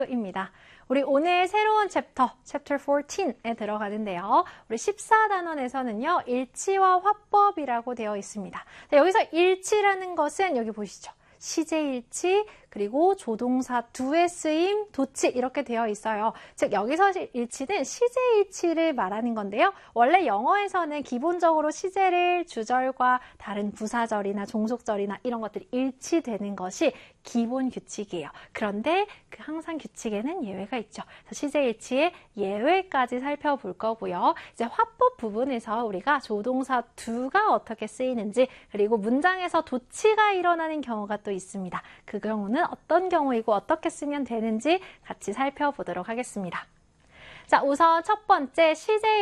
입니다. 우리 오늘 새로운 챕터, Chapter 14에 들어가는데요. 우리 14단원에서는요, 일치와 화법이라고 되어 있습니다. 여기서 일치라는 것은 여기 보시죠. 시제일치, 그리고 조동사 두의 쓰임, 도치 이렇게 되어 있어요. 즉 여기서 일치는 시제일치를 말하는 건데요. 원래 영어에서는 기본적으로 시제를 주절과 다른 부사절이나 종속절이나 이런 것들이 일치되는 것이 기본 규칙이에요. 그런데 그 항상 규칙에는 예외가 있죠. 그래서 시제일치의 예외까지 살펴볼 거고요. 이제 화법 부분에서 우리가 조동사 두가 어떻게 쓰이는지, 그리고 문장에서 도치가 일어나는 경우가 또 있습니다. 그 경우는 어떤 경우이고 어떻게 쓰면 되는지 같이 살펴보도록 하겠습니다. 자, 우선 첫 번째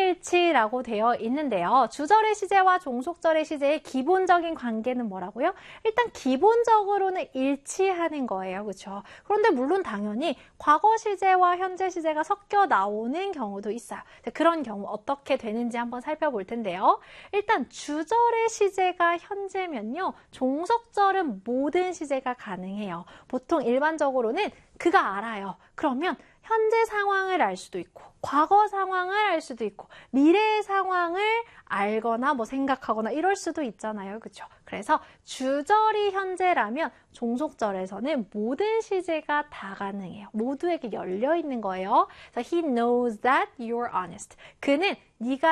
시제일치라고 되어 있는데요. 주절의 시제와 종속절의 시제의 기본적인 관계는 뭐라고요? 일단 기본적으로는 일치하는 거예요. 그렇죠? 그런데 물론 당연히 과거 시제와 현재 시제가 섞여 나오는 경우도 있어요. 그런 경우 어떻게 되는지 한번 살펴볼 텐데요. 일단 주절의 시제가 현재면요. 종속절은 모든 시제가 가능해요. 보통 일반적으로는 그가 알아요. 그러면 현재 상황을 알 수도 있고 과거 상황을 알 수도 있고 미래 상황을 알거나 뭐 생각하거나 이럴 수도 있잖아요. 그렇죠? 그래서 주절이 현재라면 종속절에서는 모든 시제가 다 가능해요. 모두에게 열려 있는 거예요. 그래서 he knows that you're honest. 그는 네가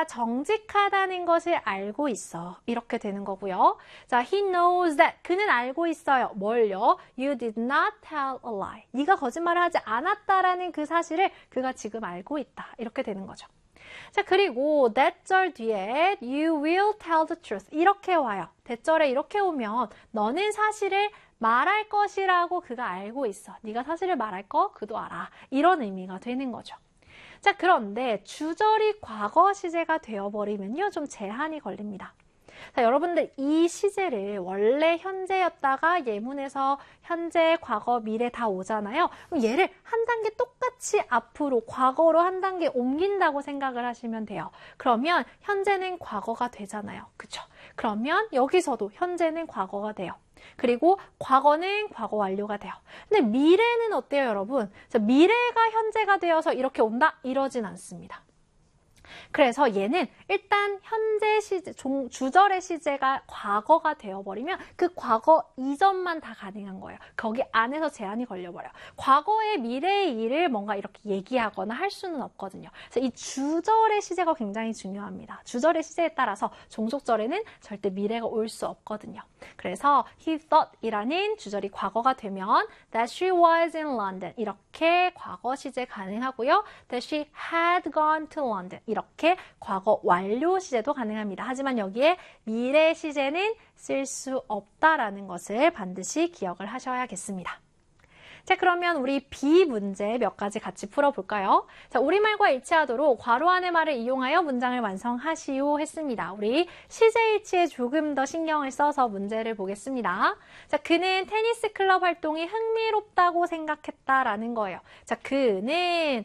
정직하다는 것을 알고 있어. 이렇게 되는 거고요. 자, he knows that. 그는 알고 있어요. 뭘요? You did not tell a lie. 네가 거짓말을 하지 않았다라는 그 사실을 그가 지금 알고 있다. 이렇게 되는 거죠. 자, 그리고 that절 뒤에 you will tell the truth. 이렇게 와요. that절에 이렇게 오면 너는 사실을 말할 것이라고 그가 알고 있어. 네가 사실을 말할 거 그도 알아. 이런 의미가 되는 거죠. 자, 그런데 주절이 과거 시제가 되어버리면요, 좀 제한이 걸립니다. 자, 여러분들 이 시제를 원래 현재였다가 예문에서 현재, 과거, 미래 다 오잖아요. 그럼 얘를 한 단계 똑같이 앞으로 과거로 한 단계 옮긴다고 생각을 하시면 돼요. 그러면 현재는 과거가 되잖아요. 그쵸? 그러면 여기서도 현재는 과거가 돼요. 그리고 과거는 과거 완료가 돼요. 근데 미래는 어때요, 여러분? 자, 미래가 현재가 되어서 이렇게 온다? 이러진 않습니다. 그래서 얘는 일단 현재 시제, 주절의 시제가 과거가 되어버리면 그 과거 이전만 다 가능한 거예요. 거기 안에서 제한이 걸려버려요. 과거의 미래의 일을 뭔가 이렇게 얘기하거나 할 수는 없거든요. 그래서 이 주절의 시제가 굉장히 중요합니다. 주절의 시제에 따라서 종속절에는 절대 미래가 올 수 없거든요. 그래서 he thought 이라는 주절이 과거가 되면 that she was in London 이렇게 과거 시제 가능하고요. that she had gone to London 이렇게 과거 완료 시제도 가능합니다. 하지만 여기에 미래 시제는 쓸 수 없다라는 것을 반드시 기억을 하셔야겠습니다. 자, 그러면 우리 B 문제 몇 가지 같이 풀어볼까요? 자, 우리말과 일치하도록 괄호 안의 말을 이용하여 문장을 완성하시오 했습니다. 우리 시제일치에 조금 더 신경을 써서 문제를 보겠습니다. 자, 그는 테니스 클럽 활동이 흥미롭다고 생각했다라는 거예요. 자, 그는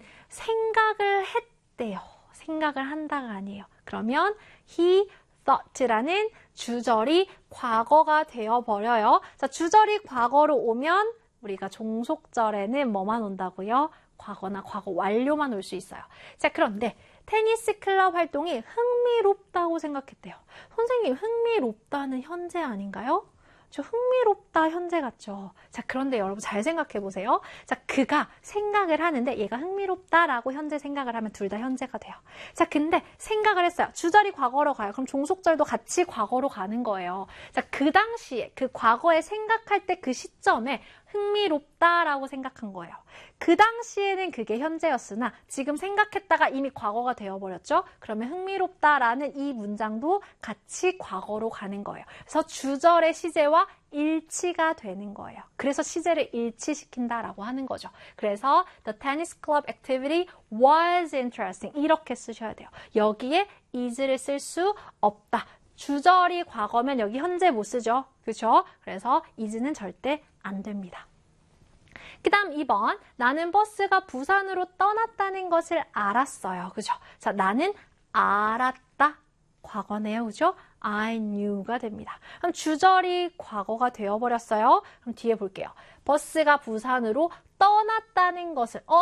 생각을 했대요. 생각을 한다가 아니에요. 그러면 he thought라는 주절이 과거가 되어버려요. 자, 주절이 과거로 오면 우리가 종속절에는 뭐만 온다고요? 과거나 과거 완료만 올 수 있어요. 자, 그런데 테니스 클럽 활동이 흥미롭다고 생각했대요. 선생님, 흥미롭다는 현재 아닌가요? 저 흥미롭다 현재 같죠. 자, 그런데 여러분 잘 생각해 보세요. 자, 그가 생각을 하는데 얘가 흥미롭다라고 현재 생각을 하면 둘 다 현재가 돼요. 자, 근데 생각을 했어요. 주절이 과거로 가요. 그럼 종속절도 같이 과거로 가는 거예요. 자, 그 당시에 그 과거에 생각할 때 그 시점에 흥미롭다라고 생각한 거예요. 그 당시에는 그게 현재였으나 지금 생각했다가 이미 과거가 되어버렸죠. 그러면 흥미롭다라는 이 문장도 같이 과거로 가는 거예요. 그래서 주절의 시제와 일치가 되는 거예요. 그래서 시제를 일치시킨다라고 하는 거죠. 그래서 the tennis club activity was interesting 이렇게 쓰셔야 돼요. 여기에 is를 쓸 수 없다. 주절이 과거면 여기 현재 못 쓰죠. 그렇죠? 그래서 is는 절대 안 됩니다. 그 다음 2번, 나는 버스가 부산으로 떠났다는 것을 알았어요. 그죠? 자, 나는 알았다. 과거네요. 그죠? I knew가 됩니다. 그럼 주절이 과거가 되어버렸어요. 그럼 뒤에 볼게요. 버스가 부산으로 떠났다는 것을